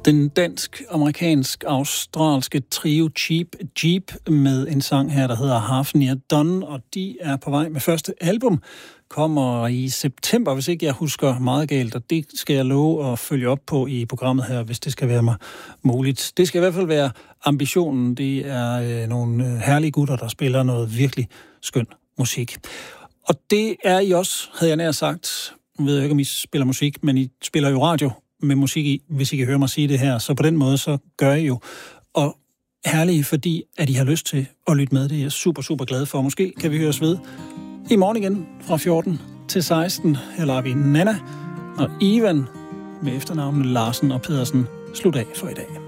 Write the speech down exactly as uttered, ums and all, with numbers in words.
Den dansk-amerikansk-australske trio Cheap Jeep med en sang her, der hedder Half Near Done, og de er på vej med første album. Kommer i september, hvis ikke jeg husker meget galt, og det skal jeg love at følge op på i programmet her, hvis det skal være mig muligt. Det skal i hvert fald være ambitionen. Det er øh, nogle herlige gutter, der spiller noget virkelig skøn musik. Og det er I også, havde jeg nær sagt. Jeg ved ikke, om I spiller musik, men I spiller jo radio med musik i, hvis I kan høre mig sige det her. Så på den måde, så gør I jo. Og herlige, fordi at I har lyst til at lytte med. Det er jeg super, super glad for. Måske kan vi høres ved i morgen igen fra fjorten til seksten. Her lader vi Nana og Ivan med efternavnene Larsen og Pedersen slut af for i dag.